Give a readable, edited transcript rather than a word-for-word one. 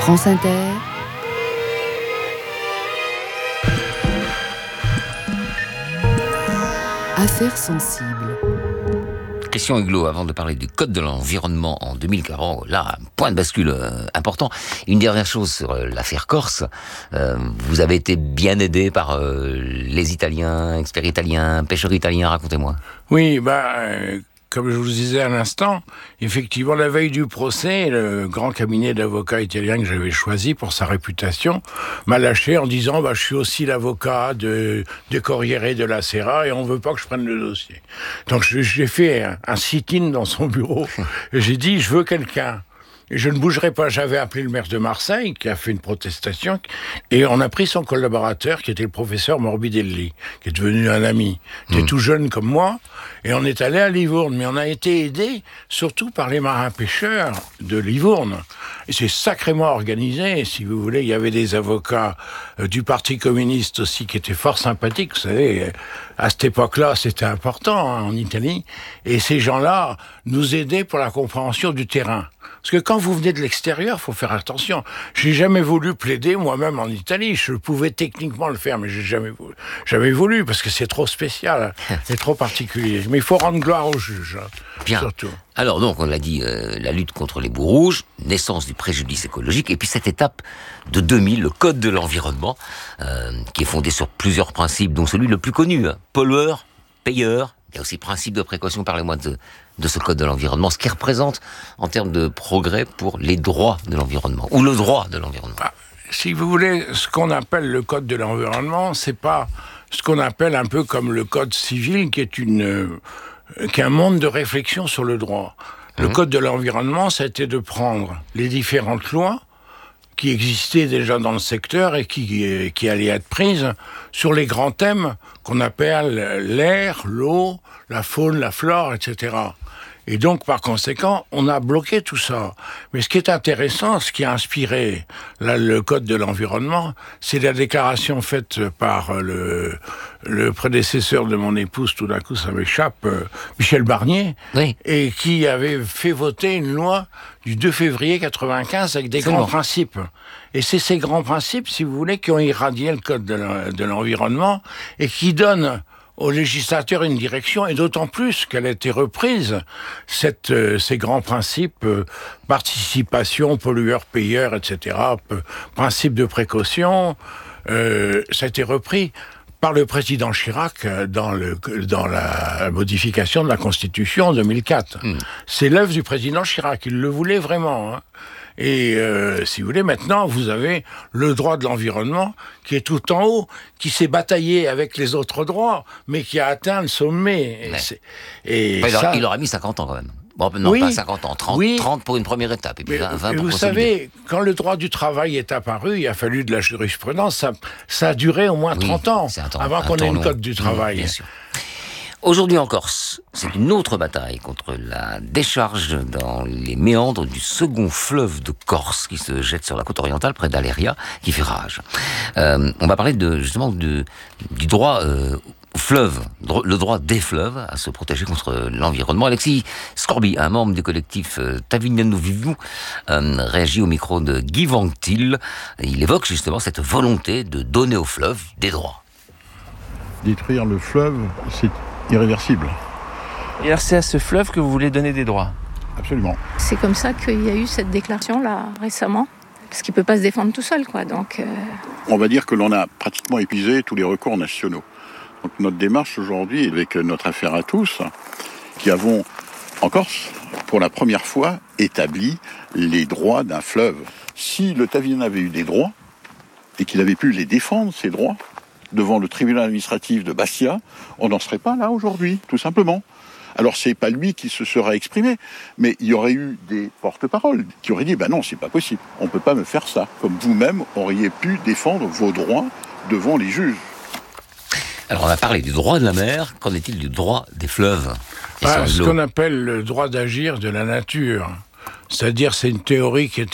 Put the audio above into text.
France Inter. Affaires sensibles. Christian Huguelot, avant de parler du Code de l'environnement en 2040, là, un point de bascule important. Une dernière chose sur l'affaire Corse. Vous avez été bien aidé par les Italiens, experts italiens, pêcheurs italiens, racontez-moi. Oui, comme je vous le disais à l'instant, effectivement, la veille du procès, le grand cabinet d'avocats italien que j'avais choisi pour sa réputation m'a lâché en disant je suis aussi l'avocat de Corriere della Sera et on veut pas que je prenne le dossier. Donc j'ai fait un sit-in dans son bureau et j'ai dit je veux quelqu'un. Et je ne bougerai pas. J'avais appelé le maire de Marseille, qui a fait une protestation, et on a pris son collaborateur, qui était le professeur Morbidelli, qui est devenu un ami, qui est tout jeune comme moi, et on est allé à Livourne. Mais on a été aidé, surtout par les marins-pêcheurs de Livourne. Et c'est sacrément organisé, si vous voulez. Il y avait des avocats du Parti communiste aussi, qui étaient fort sympathiques. Vous savez, à cette époque-là, c'était important, en Italie. Et ces gens-là nous aidaient pour la compréhension du terrain. Parce que quand vous venez de l'extérieur, faut faire attention. J'ai jamais voulu plaider moi-même en Italie. Je pouvais techniquement le faire, mais j'ai jamais voulu parce que c'est trop spécial, c'est trop particulier. Mais il faut rendre gloire au juge, Bien. Surtout. Alors donc, on l'a dit, la lutte contre les boues rouges, naissance du préjudice écologique, et puis cette étape de 2000, le Code de l'environnement, qui est fondé sur plusieurs principes, dont celui le plus connu, pollueur, payeur. Il y a aussi principe de précaution, parlez-moi de ce Code de l'environnement, ce qui représente en termes de progrès pour les droits de l'environnement, ou le droit de l'environnement. Si vous voulez, ce qu'on appelle le Code de l'environnement, c'est pas ce qu'on appelle un peu comme le Code civil, qui est un monde de réflexion sur le droit. Le Code de l'environnement, ça a été de prendre les différentes lois qui existaient déjà dans le secteur et qui allaient être prises sur les grands thèmes qu'on appelle l'air, l'eau, la faune, la flore, etc. Et donc, par conséquent, on a bloqué tout ça. Mais ce qui est intéressant, ce qui a inspiré le Code de l'environnement, c'est la déclaration faite par le prédécesseur de mon épouse, tout d'un coup ça m'échappe, Michel Barnier, Oui. et qui avait fait voter une loi du 2 février 95 avec des grands principes. Et c'est ces grands principes, si vous voulez, qui ont irradié le Code de l'environnement et qui donnent au législateur une direction, et d'autant plus qu'elle a été reprise, ces grands principes, participation, pollueur-payeur, etc., principe de précaution, ça a été repris par le président Chirac dans la modification de la Constitution en 2004. C'est l'œuvre du président Chirac, il le voulait vraiment, hein. Et si vous voulez, maintenant, vous avez le droit de l'environnement qui est tout en haut, qui s'est bataillé avec les autres droits, mais qui a atteint le sommet. Il aura mis 50 ans quand même. Bon, non, oui, pas 50 ans, 30, oui. 30 pour une première étape, et puis 20 pour vous savez, quand le droit du travail est apparu, il a fallu de la jurisprudence, ça a duré au moins 30 ans, avant qu'on ait une Code du travail. Bien sûr. Aujourd'hui en Corse, c'est une autre bataille contre la décharge dans les méandres du second fleuve de Corse qui se jette sur la côte orientale près d'Aléria, qui fait rage. On va parler justement du droit au fleuve, le droit des fleuves à se protéger contre l'environnement. Alexis Scorbi, un membre du collectif Tavignano Vivou, réagit au micro de Guy Vanctil. Il évoque justement cette volonté de donner au fleuve des droits. Détruire le fleuve, c'est irréversible. Et alors c'est à ce fleuve que vous voulez donner des droits ? Absolument. C'est comme ça qu'il y a eu cette déclaration-là, récemment. Parce qu'il ne peut pas se défendre tout seul, quoi. Donc, On va dire que l'on a pratiquement épuisé tous les recours nationaux. Donc notre démarche aujourd'hui, avec notre affaire à tous, qui avons, en Corse, pour la première fois, établi les droits d'un fleuve. Si le Tavignane avait eu des droits, et qu'il avait pu les défendre, ces droits, devant le tribunal administratif de Bastia, on n'en serait pas là aujourd'hui, tout simplement. Alors c'est pas lui qui se sera exprimé, mais il y aurait eu des porte-paroles qui auraient dit non, c'est pas possible, on peut pas me faire ça, comme vous-même auriez pu défendre vos droits devant les juges. Alors on a parlé du droit de la mer, qu'en est-il du droit des fleuves ? Ce qu'on appelle le droit d'agir de la nature. C'est-à-dire, c'est une théorie qui est